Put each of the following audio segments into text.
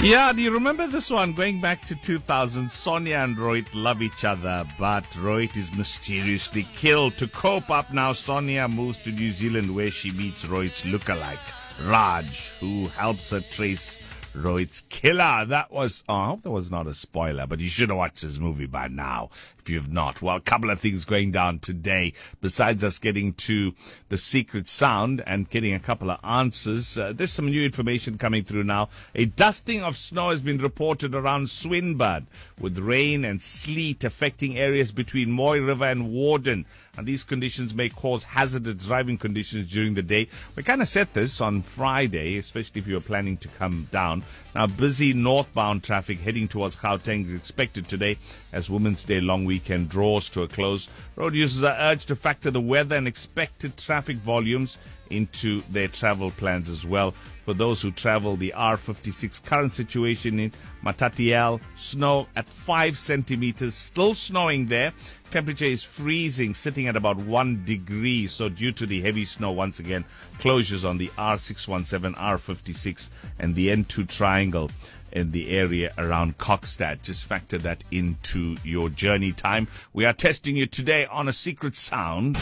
Yeah, do you remember this one? Going back to 2000, Sonia and Rohit love each other, but Rohit is mysteriously killed. To cope up now, Sonia moves to New Zealand where she meets Rohit's lookalike, Raj, who helps her trace Rohit's killer. That was, I hope that was not a spoiler, but you should have watched this movie by now if you have not. Well, a couple of things going down today. Besides us getting to the secret sound and getting a couple of answers, there's some new information coming through now. A dusting of snow has been reported around Swinburne, with rain and sleet affecting areas between Moy River and Warden. And these conditions may cause hazardous driving conditions during the day. We kind of set this on Friday, especially if you're planning to come down. Now, busy northbound traffic heading towards Gauteng is expected today as Women's Day long weekend draws to a close. Road users are urged to factor the weather and expected traffic volumes into their travel plans as well. For those who travel the R56, current situation in Matatiele, snow at 5 centimeters, still snowing there. Temperature is freezing, sitting at about 1 degree. So due to the heavy snow, once again, closures on the R617, R56 and the N2 triangle in the area around Kokstad. Just factor that into your journey time. We are testing you today on a secret sound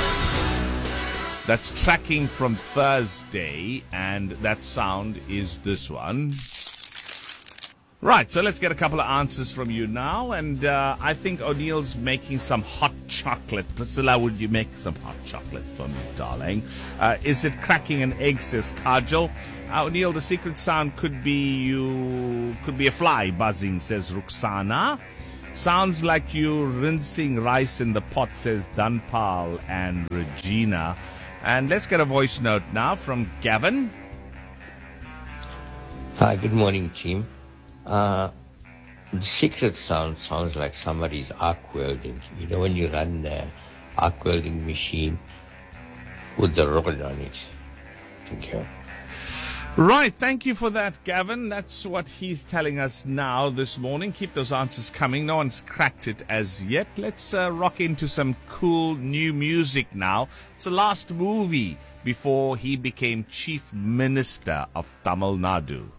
that's tracking from Thursday, and that sound is this one. Right, so let's get a couple of answers from you now, and I think O'Neill's making some hot chocolate. Priscilla, would you make some hot chocolate for me, darling? Is it cracking an egg, says Kajal. O'Neill, the secret sound could be a fly buzzing, says Ruxana. Sounds like you rinsing rice in the pot, says Danpal and Regina. And let's get a voice note now from Gavin. Hi, good morning, team. The secret sound sounds like somebody's arc welding. You know when you run the arc welding machine with the rod on it. Thank you. Right, thank you for that, Gavin. That's what he's telling us now this morning. Keep those answers coming. No one's cracked it as yet. Let's rock into some cool new music now. It's the last movie before he became Chief Minister of Tamil Nadu.